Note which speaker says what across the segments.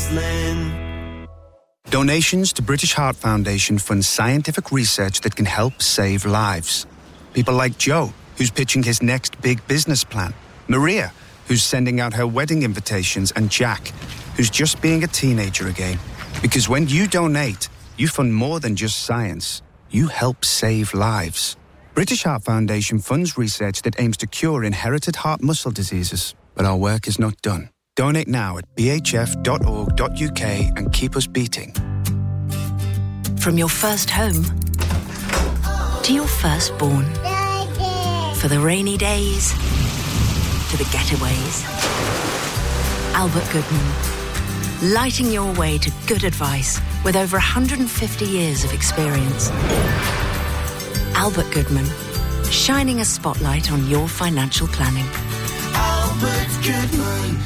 Speaker 1: Iceland.
Speaker 2: Donations to British Heart Foundation fund scientific research that can help save lives. People like Joe, who's pitching his next big business plan. Maria, who's sending out her wedding invitations. And Jack, who's just being a teenager again. Because when you donate, you fund more than just science. You help save lives. British Heart Foundation funds research that aims to cure inherited heart muscle diseases. But our work is not done. Donate now at bhf.org.uk and keep us beating.
Speaker 3: From your first home to your firstborn. For the rainy days to the getaways. Albert Goodman, lighting your way to good advice with over 150 years of experience. Albert Goodman, shining a spotlight on your financial planning.
Speaker 1: Albert Goodman.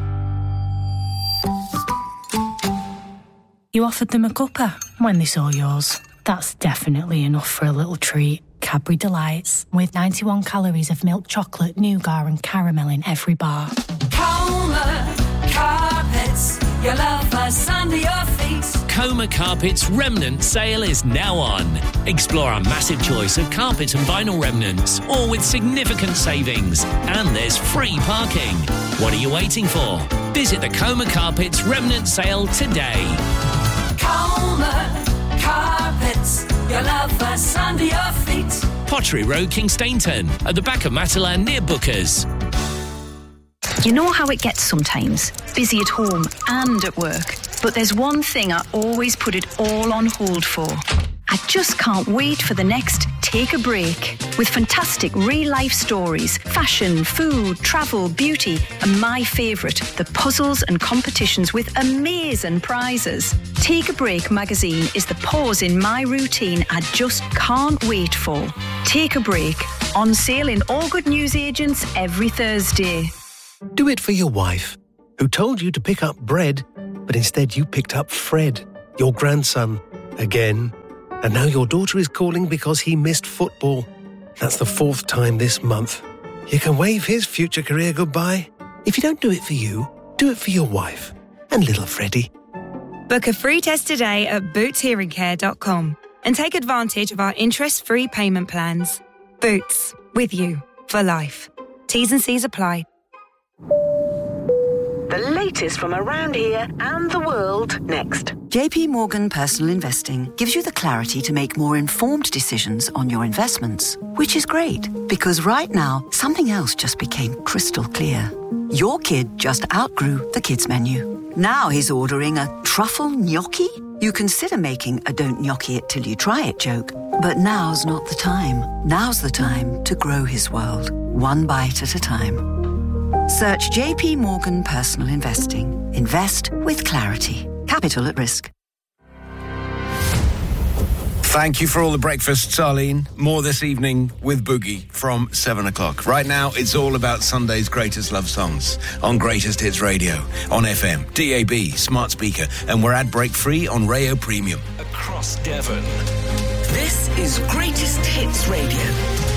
Speaker 4: You offered them a cuppa when they saw yours. That's definitely enough for a little treat. Cadbury Delights, with 91 calories of milk chocolate, nougat and caramel in every bar.
Speaker 5: Coma Carpets, your love us under your feet.
Speaker 6: Coma Carpets remnant sale is now on. Explore our massive choice of carpet and vinyl remnants, all with significant savings. And there's free parking. What are you waiting for? Visit the Coma Carpets remnant sale today.
Speaker 5: Coma Carpets, your love us under your feet.
Speaker 6: Pottery Road, Kingstainton, at the back of Matalan near Bookers.
Speaker 7: You know how it gets sometimes, busy at home and at work. But there's one thing I always put it all on hold for. I just can't wait for the next Take a Break. With fantastic real-life stories, fashion, food, travel, beauty, and my favourite, the puzzles and competitions with amazing prizes. Take a Break magazine is the pause in my routine I just can't wait for. Take a Break, on sale in all good newsagents every Thursday.
Speaker 8: Do it for your wife, who told you to pick up bread, but instead you picked up Fred, your grandson, again. And now your daughter is calling because he missed football. That's the 4th time this month. You can wave his future career goodbye. If you don't do it for you, do it for your wife and little Freddie.
Speaker 9: Book a free test today at bootshearingcare.com and take advantage of our interest-free payment plans. Boots, with you for life. T's and C's apply.
Speaker 10: The latest from around here and the world next.
Speaker 3: JP Morgan Personal Investing gives you the clarity to make more informed decisions on your investments, which is great because right now something else just became crystal clear. Your kid just outgrew the kids menu. Now he's ordering a truffle gnocchi? You consider making a don't gnocchi it till you try it joke, but now's not the time. Now's the time to grow his world, one bite at a time. Search JP Morgan Personal Investing. Invest with clarity. Capital at risk.
Speaker 11: Thank you for all the breakfasts, Arlene. More this evening with Boogie from 7 o'clock. Right now, it's all about Sunday's greatest love songs on Greatest Hits Radio, on FM, DAB, smart speaker, and we're ad break free on Rayo Premium.
Speaker 1: Across Devon. This is Greatest Hits Radio.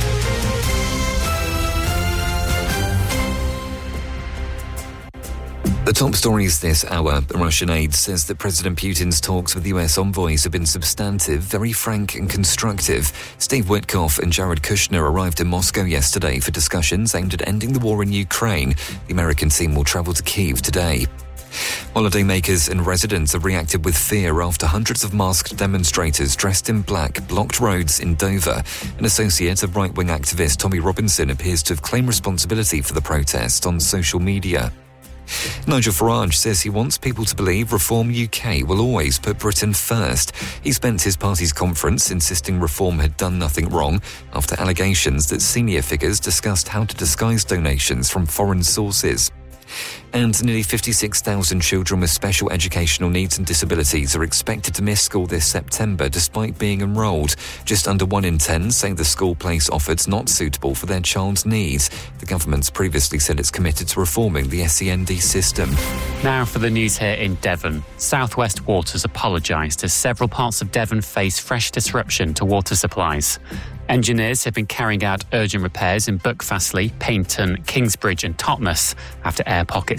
Speaker 12: The top stories this hour. Russian aid says that President Putin's talks with US envoys have been substantive, very frank and constructive. Steve Witkoff and Jared Kushner arrived in Moscow yesterday for discussions aimed at ending the war in Ukraine. The American team will travel to Kyiv today. Holidaymakers and residents have reacted with fear after hundreds of masked demonstrators dressed in black blocked roads in Dover. An associate of right-wing activist Tommy Robinson appears to have claimed responsibility for the protest on social media. Nigel Farage says he wants people to believe Reform UK will always put Britain first. He spent his party's conference insisting Reform had done nothing wrong after allegations that senior figures discussed how to disguise donations from foreign sources. And nearly 56,000 children with special educational needs and disabilities are expected to miss school this September despite being enrolled. Just under 1 in 10 say the school place offered's not suitable for their child's needs. The government's previously said it's committed to reforming the SEND system.
Speaker 13: Now for the news here in Devon. South West Water's apologised as several parts of Devon face fresh disruption to water supplies. Engineers have been carrying out urgent repairs in Buckfastleigh, Paignton, Kingsbridge and Totnes after air pockets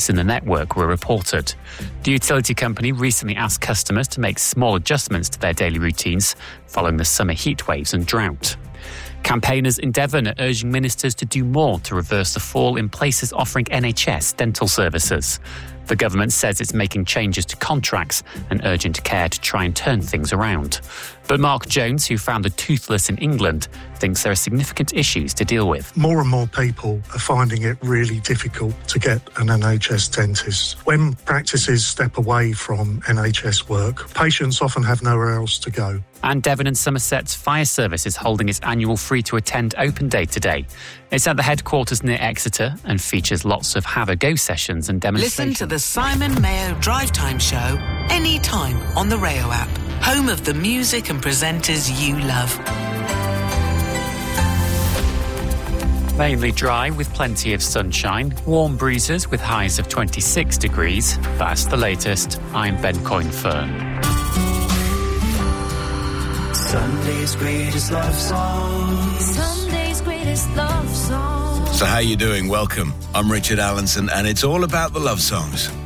Speaker 13: issues in the network were reported. The utility company recently asked customers to make small adjustments to their daily routines following the summer heat waves and drought. Campaigners in Devon are urging ministers to do more to reverse the fall in places offering NHS dental services. The government says it's making changes to contracts and urgent care to try and turn things around. But Mark Jones, who founded Toothless in England, thinks there are significant issues to deal with.
Speaker 14: More and more people are finding it really difficult to get an NHS dentist. When practices step away from NHS work, patients often have nowhere else to go.
Speaker 13: And Devon and Somerset's fire service is holding its annual free-to-attend open day today. It's at the headquarters near Exeter and features lots of have-a-go sessions and demonstrations.
Speaker 1: Listen to the Simon Mayo Drive Time Show anytime on the Rayo app, home of the music and presenters you love.
Speaker 13: Mainly dry with plenty of sunshine, warm breezes with highs of 26 degrees. That's the latest. I'm Ben Coyne-Fern.
Speaker 15: Sunday's greatest love song. Sunday's greatest love song.
Speaker 11: So how you doing? Welcome. I'm Richard Allenson, and it's all about the love songs.